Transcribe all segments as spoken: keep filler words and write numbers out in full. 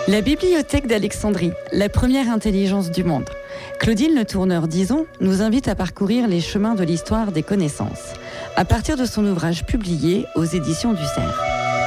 La bibliothèque d'Alexandrie, la première intelligence du monde. Claudine Le Tourneur-Dizon nous invite à parcourir les chemins de l'histoire des connaissances, à partir de son ouvrage publié aux éditions du Cerf.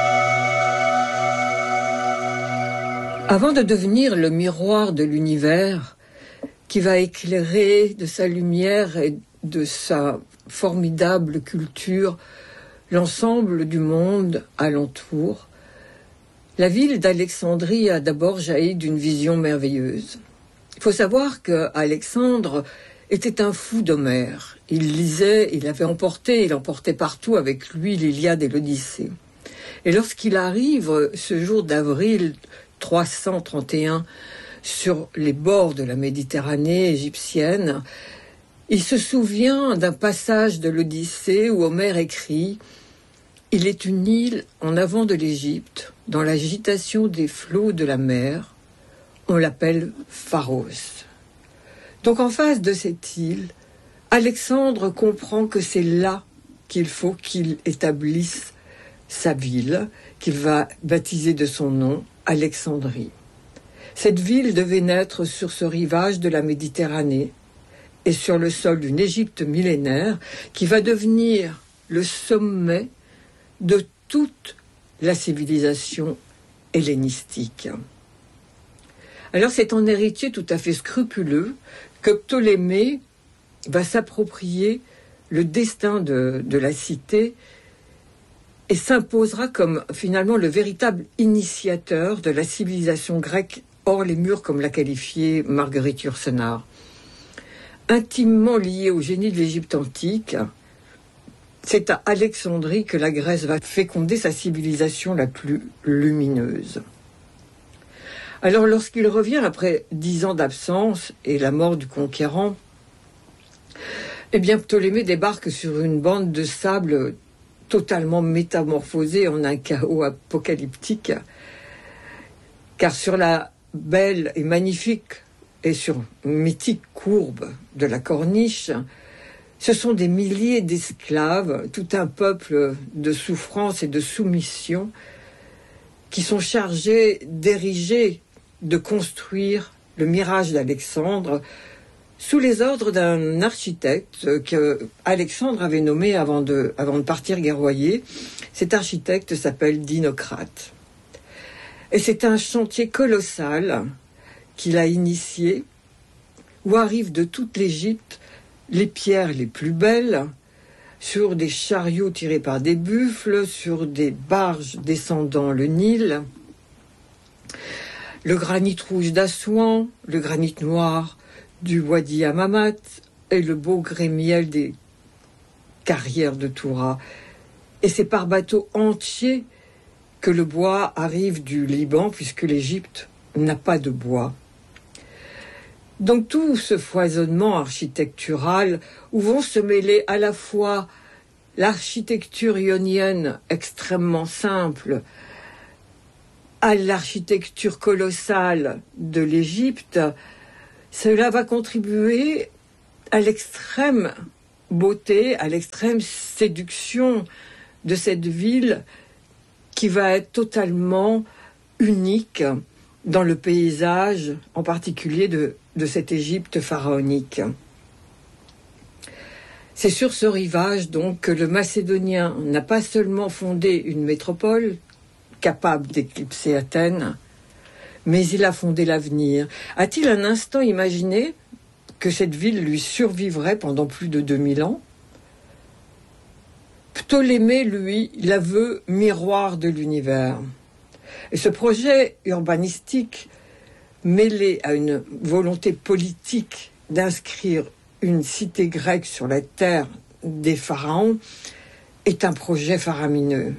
Avant de devenir le miroir de l'univers, qui va éclairer de sa lumière et de sa formidable culture l'ensemble du monde alentour, la ville d'Alexandrie a d'abord jailli d'une vision merveilleuse. Il faut savoir qu'Alexandre était un fou d'Homère. Il lisait, il avait emporté, il emportait partout avec lui l'Iliade et l'Odyssée. Et lorsqu'il arrive, ce jour d'avril trois cent trente et un, sur les bords de la Méditerranée égyptienne, il se souvient d'un passage de l'Odyssée où Homère écrit « Il est une île en avant de l'Égypte, dans l'agitation des flots de la mer, on l'appelle Pharos. » Donc en face de cette île, Alexandre comprend que c'est là qu'il faut qu'il établisse sa ville, qu'il va baptiser de son nom, Alexandrie. Cette ville devait naître sur ce rivage de la Méditerranée et sur le sol d'une Égypte millénaire qui va devenir le sommet de toute la civilisation hellénistique. Alors c'est en héritier tout à fait scrupuleux que Ptolémée va s'approprier le destin de, de la cité et s'imposera comme finalement le véritable initiateur de la civilisation grecque hors les murs, comme l'a qualifié Marguerite Yourcenar. Intimement lié au génie de l'Égypte antique, c'est à Alexandrie que la Grèce va féconder sa civilisation la plus lumineuse. Alors lorsqu'il revient après dix ans d'absence et la mort du conquérant, eh bien Ptolémée débarque sur une bande de sable totalement métamorphosée en un chaos apocalyptique, car sur la belle et magnifique et sur mythique courbe de la Corniche, ce sont des milliers d'esclaves, tout un peuple de souffrance et de soumission qui sont chargés d'ériger, de construire le mirage d'Alexandre sous les ordres d'un architecte que Alexandre avait nommé avant de, avant de partir guerroyer. Cet architecte s'appelle Dinocrate. Et c'est un chantier colossal qu'il a initié, où arrivent de toute l'Égypte les pierres les plus belles, sur des chariots tirés par des buffles, sur des barges descendant le Nil, le granit rouge d'Assouan, le granit noir du Wadi Hammamat et le beau grémiel des carrières de Toura. Et c'est par bateau entier que le bois arrive du Liban, puisque l'Égypte n'a pas de bois. Donc tout ce foisonnement architectural où vont se mêler à la fois l'architecture ionienne extrêmement simple à l'architecture colossale de l'Égypte, cela va contribuer à l'extrême beauté, à l'extrême séduction de cette ville qui va être totalement unique dans le paysage, en particulier de, de cette Égypte pharaonique. C'est sur ce rivage, donc, que le Macédonien n'a pas seulement fondé une métropole capable d'éclipser Athènes, mais il a fondé l'avenir. A-t-il un instant imaginé que cette ville lui survivrait pendant plus de deux mille ans ? Ptolémée, lui, la veut miroir de l'univers. Et ce projet urbanistique, mêlé à une volonté politique d'inscrire une cité grecque sur la terre des pharaons, est un projet faramineux.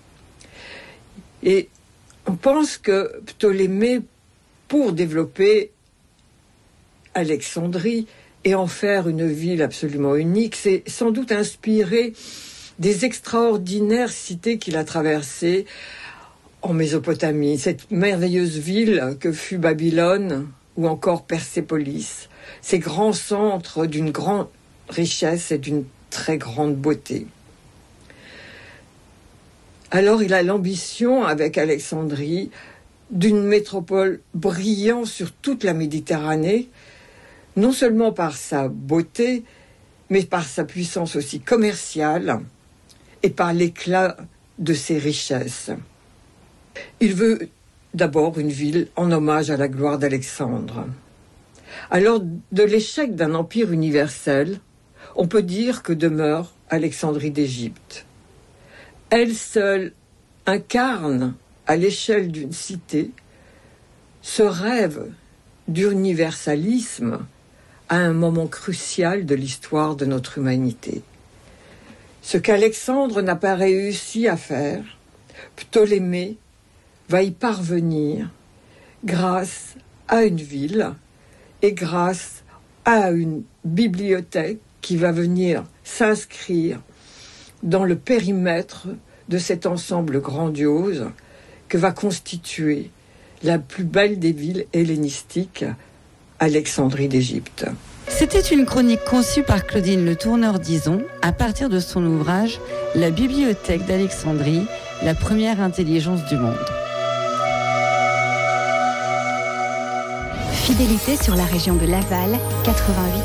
Et on pense que Ptolémée, pour développer Alexandrie et en faire une ville absolument unique, s'est sans doute inspiré des extraordinaires cités qu'il a traversées en Mésopotamie, cette merveilleuse ville que fut Babylone ou encore Persépolis, ces grands centres d'une grande richesse et d'une très grande beauté. Alors il a l'ambition, avec Alexandrie, d'une métropole brillant sur toute la Méditerranée, non seulement par sa beauté, mais par sa puissance aussi commerciale et par l'éclat de ses richesses. Il veut d'abord une ville en hommage à la gloire d'Alexandre. Alors, de l'échec d'un empire universel, on peut dire que demeure Alexandrie d'Égypte. Elle seule incarne, à l'échelle d'une cité, ce rêve d'universalisme à un moment crucial de l'histoire de notre humanité. Ce qu'Alexandre n'a pas réussi à faire, Ptolémée va y parvenir grâce à une ville et grâce à une bibliothèque qui va venir s'inscrire dans le périmètre de cet ensemble grandiose que va constituer la plus belle des villes hellénistiques, Alexandrie d'Égypte. C'était une chronique conçue par Claudine Le Tourneur d'Ison à partir de son ouvrage « La bibliothèque d'Alexandrie, la première intelligence du monde ». Fidélité sur la région de Laval, quatre-vingt-huit.